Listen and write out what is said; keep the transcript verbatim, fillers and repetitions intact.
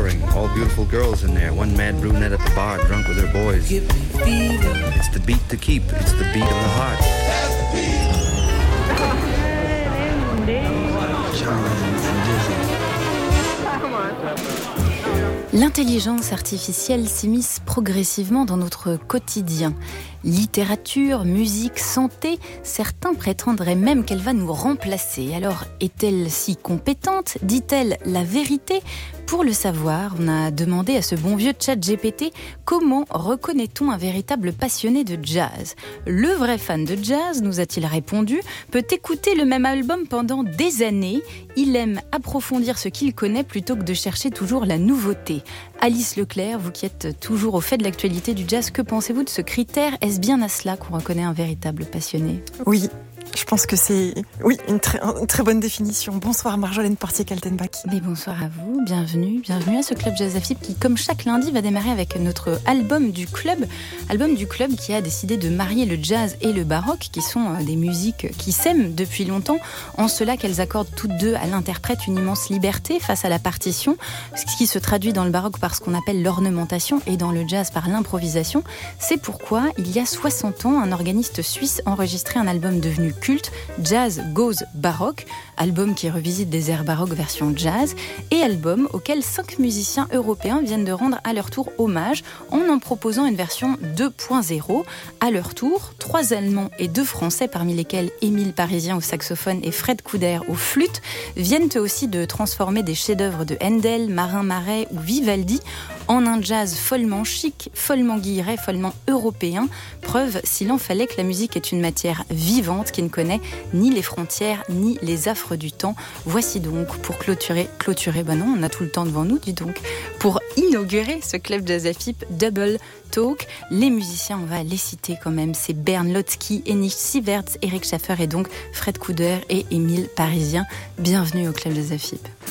flowering, all beautiful girls in there. One mad brunette at the bar, drunk with her boys. It's the beat to keep, it's the beat of the heart. L'intelligence artificielle s'immisce progressivement dans notre quotidien. Littérature, musique, santé, certains prétendraient même qu'elle va nous remplacer. Alors, est-elle si compétente ? Dit-elle la vérité ? Pour le savoir, on a demandé à ce bon vieux ChatGPT comment reconnaît-on un véritable passionné de jazz ? Le vrai fan de jazz, nous a-t-il répondu, peut écouter le même album pendant des années. Il aime approfondir ce qu'il connaît plutôt que de chercher toujours la nouveauté. Alice Leclerc, vous qui êtes toujours au fait de l'actualité du jazz, que pensez-vous de ce critère ? Est-ce bien à cela qu'on reconnaît un véritable passionné ? Oui. Je pense que c'est, oui, une très, une très bonne définition. Bonsoir Marjolaine Portier-Kaltenbach. Mais bonsoir à vous, bienvenue, bienvenue à ce Club Jazz Afib qui, comme chaque lundi, va démarrer avec notre album du club. Album du club qui a décidé de marier le jazz et le baroque, qui sont des musiques qui s'aiment depuis longtemps, en cela qu'elles accordent toutes deux à l'interprète une immense liberté face à la partition, ce qui se traduit dans le baroque par ce qu'on appelle l'ornementation et dans le jazz par l'improvisation. C'est pourquoi, il y a soixante ans, un organiste suisse enregistrait un album devenu culte, Jazz Goes Baroque, album qui revisite des airs baroques version jazz, et album auquel cinq musiciens européens viennent de rendre à leur tour hommage en en proposant une version deux point zéro. À leur tour, trois Allemands et deux Français, parmi lesquels Émile Parisien au saxophone et Fred Couder au flûte, viennent eux aussi de transformer des chefs-d'œuvre de Handel, Marin Marais ou Vivaldi en un jazz follement chic, follement guilleret, follement européen. Preuve, s'il en fallait, que la musique est une matière vivante qui ne connaît ni les frontières ni les affres du temps. Voici donc, pour clôturer, clôturer, ben non, on a tout le temps devant nous, dis donc, pour inaugurer ce Club Jazz Afib Double Talk, les musiciens, on va les citer quand même, c'est Bernd Lotzky, Henich Sieverts, Eric Schaffer et donc Fred Couder et Émile Parisien. Bienvenue au Club Jazz Afib.